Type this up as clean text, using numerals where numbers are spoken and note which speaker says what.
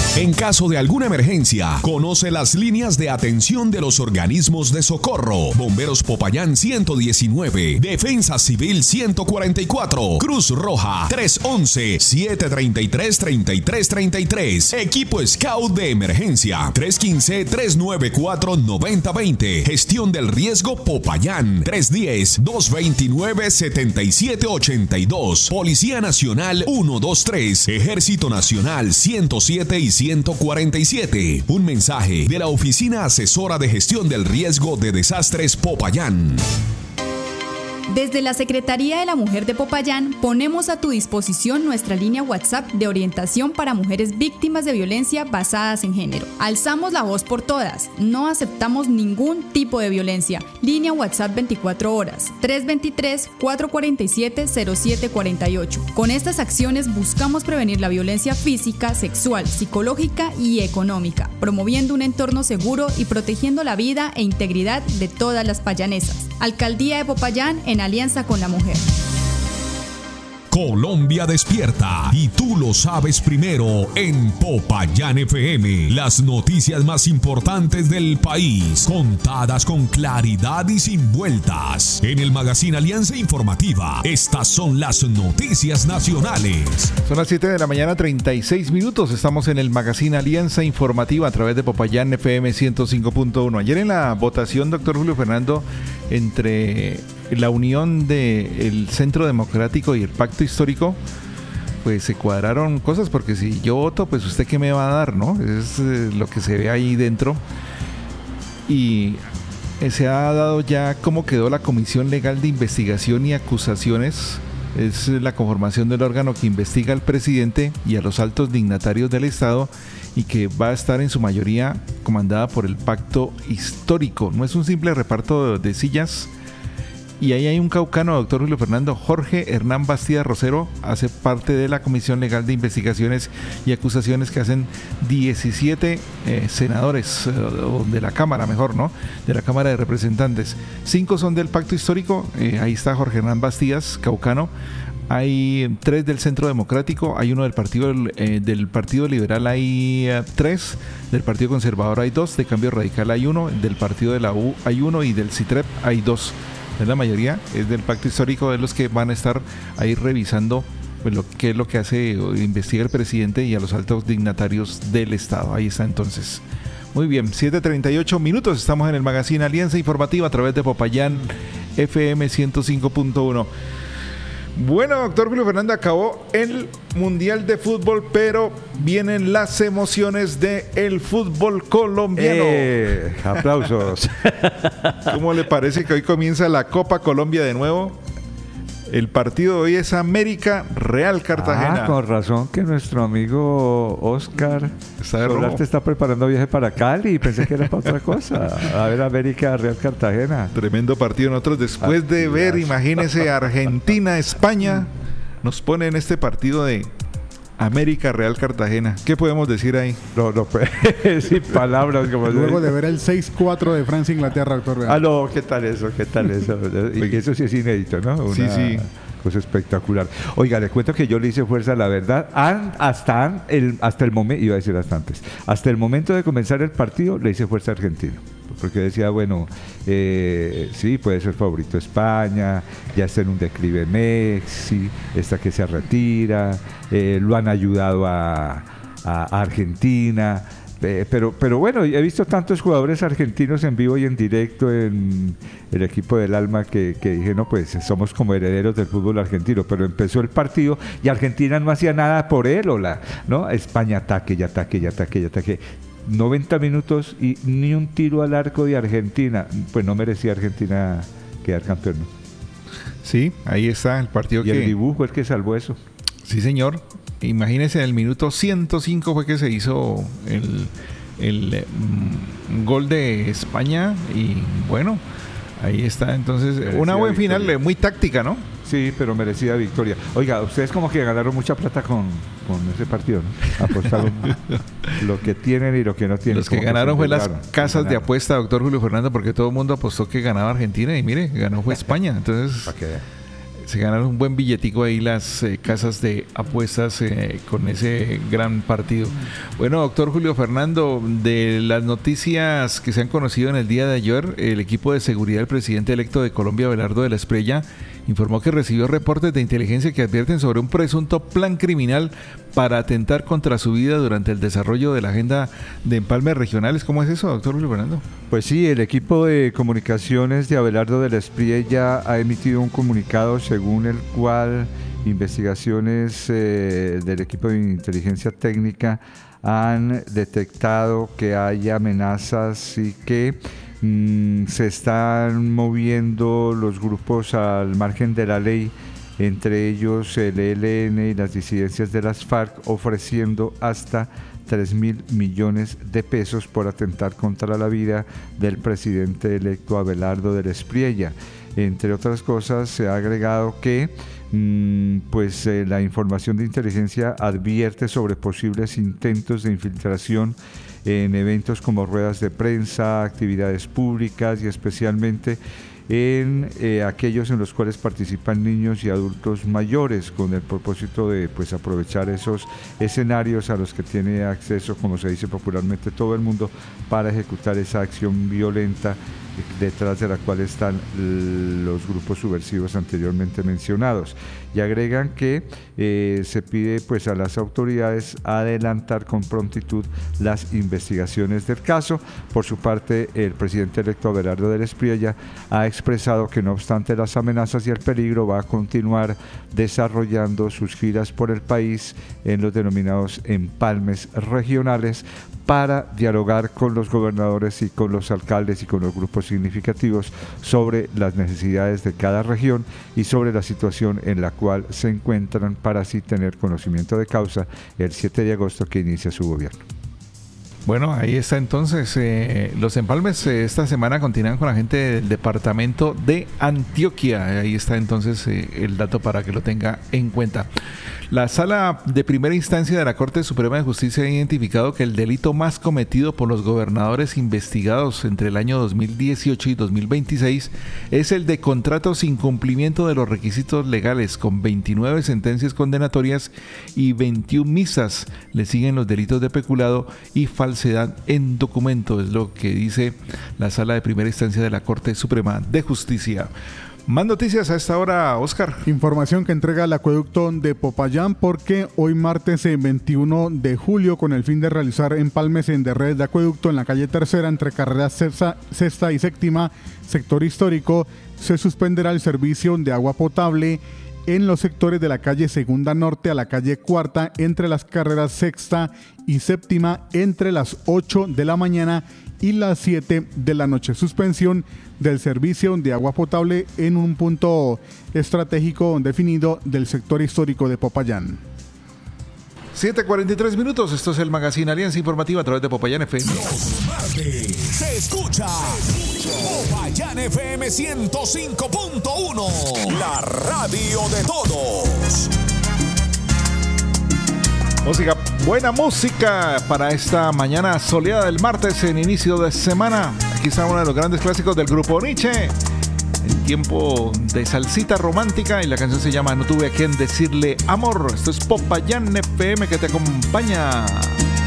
Speaker 1: En caso de alguna emergencia, conoce las líneas de atención de los organismos de socorro. Bomberos Popayán 119, Defensa Civil 144, Cruz Roja 311-733-3333, Equipo Scout de Emergencia 315-394-9020, Gestión del Riesgo Popayán 310-229-7782, Policía Nacional 123, Ejército Nacional 107 y 147. Un mensaje de la Oficina Asesora de Gestión del Riesgo de Desastres Popayán.
Speaker 2: Desde la Secretaría de la Mujer de Popayán ponemos a tu disposición nuestra línea WhatsApp de orientación para mujeres víctimas de violencia basadas en género. Alzamos la voz por todas, no aceptamos ningún tipo de violencia. Línea WhatsApp 24 horas, 323-447-0748. Con estas acciones buscamos prevenir la violencia física, sexual, psicológica y económica, promoviendo un entorno seguro y protegiendo la vida e integridad de todas las payanesas. Alcaldía de Popayán en alianza con la mujer.
Speaker 1: Colombia despierta y tú lo sabes primero en Popayán FM. Las noticias más importantes del país, contadas con claridad y sin vueltas. En el Magazine Alianza Informativa, estas son las noticias nacionales.
Speaker 3: Son las 7 de la mañana, 36 minutos. Estamos en el Magazine Alianza Informativa a través de Popayán FM 105.1. Ayer en la votación, doctor Julio Fernando, entre la unión del Centro Democrático y el Pacto Histórico, pues se cuadraron cosas, porque si yo voto, pues usted qué me va a dar, ¿no? Es lo que se ve ahí dentro. Y se ha dado ya cómo quedó la Comisión Legal de Investigación y Acusaciones. Es la conformación del órgano que investiga al presidente y a los altos dignatarios del Estado, y que va a estar en su mayoría comandada por el Pacto Histórico. No es un simple reparto de sillas. Y ahí hay un caucano, doctor Julio Fernando. Jorge Hernán Bastidas Rosero hace parte de la Comisión Legal de Investigaciones y Acusaciones, que hacen 17 senadores, o de la Cámara, mejor, ¿no? De la Cámara de Representantes. 5 son del Pacto Histórico. Ahí está Jorge Hernán Bastidas, caucano. Hay 3 del Centro Democrático, hay 1 del Partido Liberal, hay 3, del Partido Conservador hay 2, de Cambio Radical hay 1, del Partido de la U hay 1 y del CITREP hay 2. La mayoría es del Pacto Histórico, de los que van a estar ahí revisando, pues, qué es lo que hace o investiga el presidente y a los altos dignatarios del Estado. Ahí está entonces. Muy bien, 7:38 minutos, estamos en el Magazine Alianza Informativa a través de Popayán FM 105.1. Bueno, doctor Julio Fernando, acabó el Mundial de Fútbol, pero vienen las emociones del fútbol colombiano.
Speaker 4: Aplausos.
Speaker 3: ¿Cómo le parece que hoy comienza la Copa Colombia de nuevo? El partido de hoy es América Real Cartagena.
Speaker 4: Con razón que nuestro amigo Oscar Solarte está preparando viaje para Cali, y pensé que era para otra cosa. A ver, América Real Cartagena.
Speaker 3: Tremendo partido. Nosotros, después de ver, imagínese, Argentina-España, nos ponen este partido de América Real Cartagena. ¿Qué podemos decir ahí?
Speaker 4: No sin palabras.
Speaker 5: Luego de ver el 6-4 de Francia-Inglaterra, doctor.
Speaker 4: No, ¿qué tal eso? Y eso sí es inédito, ¿no?
Speaker 3: Sí.
Speaker 4: Cosa espectacular. Oiga, le cuento que yo le hice fuerza a la verdad. Hasta el momento, iba a decir hasta antes, hasta el momento de comenzar el partido, le hice fuerza a Argentina. Porque decía, bueno, sí, puede ser favorito España, ya está en un declive Messi, esta que se retira, lo han ayudado a Argentina, pero bueno, he visto tantos jugadores argentinos en vivo y en directo en el equipo del alma que dije, no, pues somos como herederos del fútbol argentino. Pero empezó el partido y Argentina no hacía nada por él, ¿no? España ataque. 90 minutos y ni un tiro al arco de Argentina. Pues no merecía Argentina quedar campeón, ¿no?
Speaker 3: Sí, ahí está el partido.
Speaker 4: Y el dibujo el que salvó eso.
Speaker 3: Sí, señor. Imagínense, en el minuto 105 fue que se hizo el gol de España. Y bueno, ahí está entonces una buena final, muy táctica, ¿no?
Speaker 4: Sí, pero merecida victoria. Oiga, ustedes como que ganaron mucha plata con ese partido, ¿no? Apostaron lo que tienen y lo que no tienen.
Speaker 3: Los que ganaron fue las casas de apuesta, doctor Julio Fernando, porque todo el mundo apostó que ganaba Argentina y mire, ganó fue España. Entonces, Se ganaron un buen billetico ahí las casas de apuestas con ese gran partido. Bueno, doctor Julio Fernando, de las noticias que se han conocido en el día de ayer, el equipo de seguridad del presidente electo de Colombia, Abelardo de la Espriella, informó que recibió reportes de inteligencia que advierten sobre un presunto plan criminal para atentar contra su vida durante el desarrollo de la agenda de empalmes regionales. ¿Cómo es eso, doctor Julio Fernando?
Speaker 4: Pues sí, el equipo de comunicaciones de Abelardo de la Espriella ha emitido un comunicado según el cual investigaciones del equipo de inteligencia técnica han detectado que hay amenazas y que se están moviendo los grupos al margen de la ley, entre ellos el ELN y las disidencias de las FARC, ofreciendo hasta 3.000 millones de pesos por atentar contra la vida del presidente electo Abelardo de la Espriella. Entre otras cosas, se ha agregado que la información de inteligencia advierte sobre posibles intentos de infiltración en eventos como ruedas de prensa, actividades públicas y especialmente en aquellos en los cuales participan niños y adultos mayores, con el propósito de aprovechar esos escenarios a los que tiene acceso, como se dice popularmente, todo el mundo para ejecutar esa acción violenta detrás de la cual están los grupos subversivos anteriormente mencionados. Y agregan que se pide a las autoridades adelantar con prontitud las investigaciones del caso. Por su parte, el presidente electo Abelardo de la Espriella ha expresado que, no obstante las amenazas y el peligro, va a continuar desarrollando sus giras por el país en los denominados empalmes regionales para dialogar con los gobernadores y con los alcaldes y con los grupos significativos sobre las necesidades de cada región y sobre la situación en la cual se encuentran, para así tener conocimiento de causa el 7 de agosto que inicia su gobierno.
Speaker 3: Bueno, ahí está entonces. Los empalmes esta semana continúan con la gente del departamento de Antioquia. Ahí está entonces el dato para que lo tenga en cuenta. La Sala de Primera Instancia de la Corte Suprema de Justicia ha identificado que el delito más cometido por los gobernadores investigados entre el año 2018 y 2026 es el de contratos sin cumplimiento de los requisitos legales, con 29 sentencias condenatorias y 21 misas. Le siguen los delitos de peculado y falsedad en documento, es lo que dice la Sala de Primera Instancia de la Corte Suprema de Justicia. Más noticias a esta hora, Oscar.
Speaker 5: Información que entrega el acueducto de Popayán, porque hoy martes 21 de julio, con el fin de realizar empalmes de redes de acueducto en la calle Tercera entre carreras sexta y séptima, sector histórico, se suspenderá el servicio de agua potable en los sectores de la calle Segunda Norte a la calle Cuarta, entre las carreras sexta y séptima, entre las 8 de la mañana y las 7 de la noche. Suspensión del servicio de agua potable en un punto estratégico definido del sector histórico de Popayán.
Speaker 3: 7:43 minutos, esto es el Magazine Alianza Informativa a través de Popayán FM.
Speaker 1: Los martes se escucha Popayán FM 105.1, la radio de todos.
Speaker 3: Música, buena música para esta mañana soleada del martes en inicio de semana. Aquí está uno de los grandes clásicos del grupo Nietzsche, en tiempo de salsita romántica, y la canción se llama No tuve a quien decirle amor. Esto es Popayán FM que te acompaña.